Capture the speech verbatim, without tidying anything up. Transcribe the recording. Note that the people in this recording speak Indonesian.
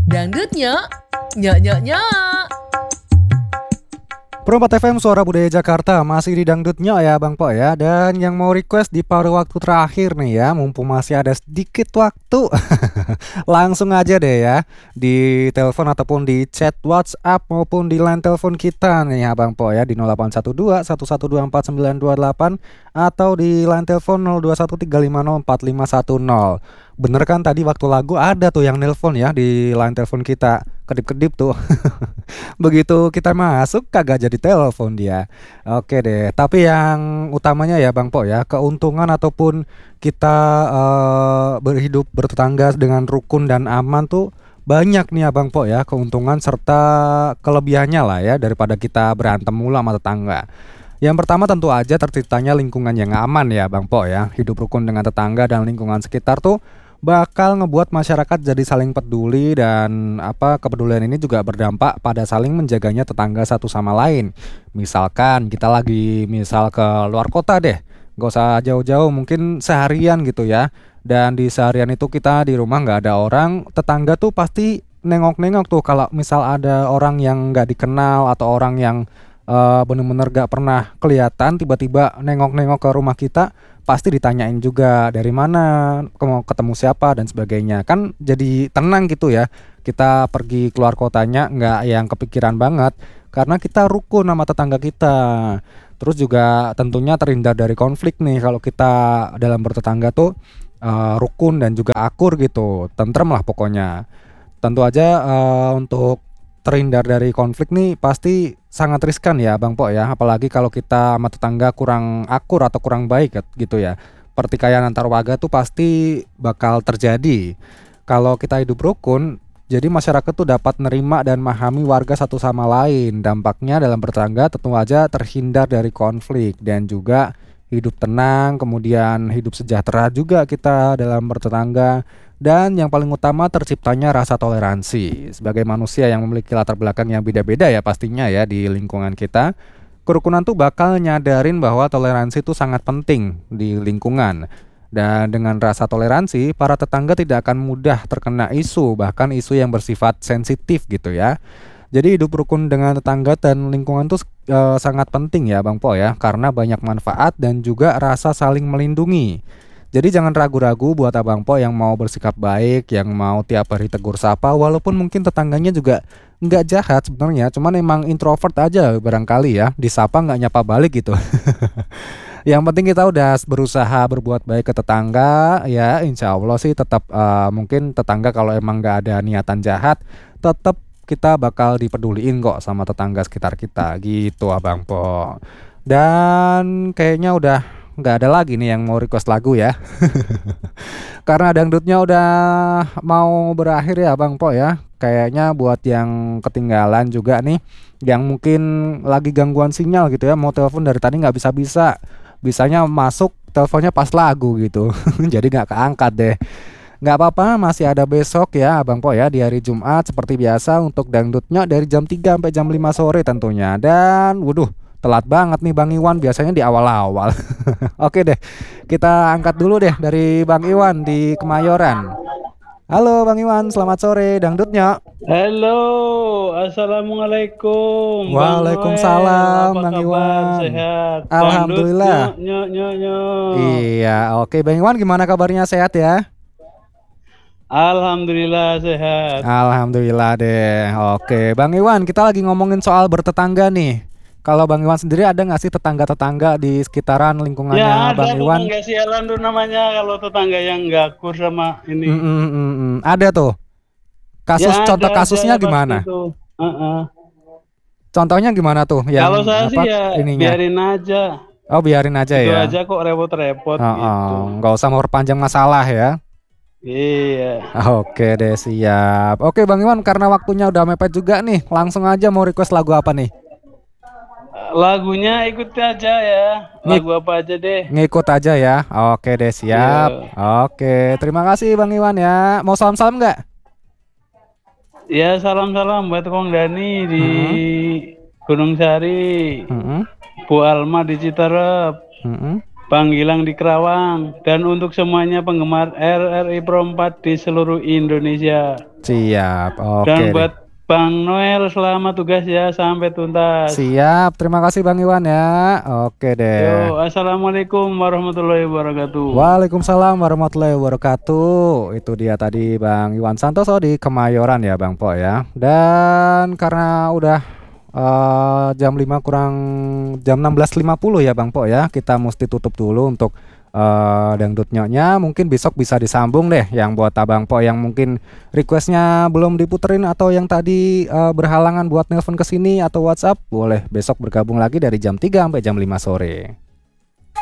Dangdutnya, nyok nyok nyok. Pro empat F M Suara Budaya Jakarta masih di Dangdutnya ya Bang Po ya. Dan yang mau request di paruh waktu terakhir nih ya, mumpung masih ada sedikit waktu, langsung aja deh ya di telepon ataupun di chat WhatsApp maupun di line telepon kita nih ya Bang Po ya di nol delapan satu dua satu satu dua empat sembilan dua delapan atau di line telepon nol dua satu tiga lima nol empat lima satu nol. Bener kan tadi waktu lagu ada tuh yang nelpon ya di line telepon kita, kedip-kedip tuh. Begitu kita masuk kagak jadi telepon dia. Oke deh, tapi yang utamanya ya Bang Po ya, keuntungan ataupun kita eh, berhidup bertetangga dengan rukun dan aman tuh banyak nih ya Bang Po ya, keuntungan serta kelebihannya lah ya daripada kita berantem mulu sama tetangga. Yang pertama tentu aja terciptanya lingkungan yang aman ya Bang Po ya. Hidup rukun dengan tetangga dan lingkungan sekitar tuh bakal ngebuat masyarakat jadi saling peduli dan apa kepedulian ini juga berdampak pada saling menjaganya tetangga satu sama lain. Misalkan kita lagi misal ke luar kota deh, gak usah jauh-jauh mungkin seharian gitu ya. Dan di seharian itu kita di rumah nggak ada orang, tetangga tuh pasti nengok-nengok tuh kalau misal ada orang yang nggak dikenal atau orang yang uh, bener-bener gak pernah kelihatan tiba-tiba nengok-nengok ke rumah kita, pasti ditanyain juga dari mana, mau ketemu siapa dan sebagainya. Kan jadi tenang gitu ya. Kita pergi keluar kotanya nggak yang kepikiran banget karena kita rukun sama tetangga kita. Terus juga tentunya terhindar dari konflik nih kalau kita dalam bertetangga tuh uh, rukun dan juga akur gitu. Tentrem lah pokoknya. Tentu aja uh, untuk terhindar dari konflik nih pasti sangat riskan ya Bang Po ya, apalagi kalau kita sama tetangga kurang akur atau kurang baik gitu ya. Pertikaian antar warga tuh pasti bakal terjadi. Kalau kita hidup rukun, jadi masyarakat tuh dapat nerima dan memahami warga satu sama lain. Dampaknya dalam bertetangga tentu aja terhindar dari konflik dan juga hidup tenang, kemudian hidup sejahtera juga kita dalam bertetangga. Dan yang paling utama terciptanya rasa toleransi. Sebagai manusia yang memiliki latar belakang yang beda-beda ya pastinya ya di lingkungan kita, kerukunan tuh bakal nyadarin bahwa toleransi itu sangat penting di lingkungan. Dan dengan rasa toleransi, para tetangga tidak akan mudah terkena isu, bahkan isu yang bersifat sensitif gitu ya. Jadi hidup rukun dengan tetangga dan lingkungan tuh e, sangat penting ya Bang Po ya, karena banyak manfaat dan juga rasa saling melindungi. Jadi jangan ragu-ragu buat Abang Po yang mau bersikap baik, yang mau tiap hari tegur sapa, walaupun mungkin tetangganya juga nggak jahat sebenarnya, cuman emang introvert aja barangkali ya, disapa nggak nyapa balik gitu. Yang penting kita udah berusaha berbuat baik ke tetangga, ya insya Allah sih tetap uh, mungkin tetangga kalau emang nggak ada niatan jahat, tetap kita bakal dipeduliin kok sama tetangga sekitar kita gitu Abang Po. Dan kayaknya udah nggak ada lagi nih yang mau request lagu ya. Karena dangdutnya udah mau berakhir ya Bang Po ya. Kayaknya buat yang ketinggalan juga nih, yang mungkin lagi gangguan sinyal gitu ya, mau telepon dari tadi nggak bisa-bisa, bisanya masuk teleponnya pas lagu gitu. Jadi nggak keangkat deh. Nggak apa-apa, masih ada besok ya Bang Po ya di hari Jumat seperti biasa untuk dangdutnya dari jam tiga sampai jam lima sore tentunya. Dan waduh, telat banget nih Bang Iwan, biasanya di awal-awal. Oke deh, kita angkat dulu deh dari Bang Iwan di Kemayoran. Halo Bang Iwan, selamat sore dangdutnya. Halo, assalamualaikum, Bang Waalaikumsalam Noel. Apa Bang kabar? Iwan. Sehat? Alhamdulillah. Dangdut, nyok, nyok, nyok. Iya, oke Bang Iwan, gimana kabarnya, sehat ya? Alhamdulillah sehat. Alhamdulillah deh. Oke Bang Iwan, kita lagi ngomongin soal bertetangga nih. Kalau Bang Iwan sendiri ada nggak sih tetangga-tetangga di sekitaran lingkungannya Ya ada Bang Iwan? tetangga sialan tuh namanya, kalau tetangga yang nggak akur sama ini. Mm, mm, mm, mm. Ada tuh. Kasus Ya, contoh ada kasusnya aja gimana? pasti tuh. Uh-uh. Contohnya gimana tuh yang Kalau saya apa sih ya ininya? biarin aja. Oh, biarin aja Itu ya. aja kok repot-repot Oh, gitu. oh, nggak usah memperpanjang masalah ya. Iya. Oke deh, siap. Oke Bang Iwan, karena waktunya udah mepet juga nih, langsung aja mau request lagu apa nih? Lagunya ikut aja ya. Lagu apa aja deh. Ngikut aja ya. Oke deh, siap. Iya. Oke, terima kasih Bang Iwan ya. Mau salam-salam nggak? Ya salam-salam buat Kong Dani di Mm-mm. Gunung Sari, Mm-mm. Bu Alma di Citerep, Mm-mm. Bang Gilang di Kerawang, dan untuk semuanya penggemar R R I Pro empat di seluruh Indonesia. Siap. Oke Dan deh. buat Bang Noel selamat tugas ya sampai tuntas. Siap. Terima kasih Bang Iwan ya. Oke deh. Yo, assalamualaikum warahmatullahi wabarakatuh. Waalaikumsalam warahmatullahi wabarakatuh. Itu dia tadi Bang Iwan Santoso di Kemayoran ya Bang Po ya. Dan karena udah eh, jam lima kurang jam enam belas lima puluh ya Bang Po ya, kita mesti tutup dulu untuk eh, dangdut nyoknya. Mungkin besok bisa disambung deh yang buat Abang Po yang mungkin requestnya belum diputerin atau yang tadi eh, berhalangan buat nelpon ke sini atau WhatsApp, boleh besok bergabung lagi dari jam tiga sampai jam lima sore.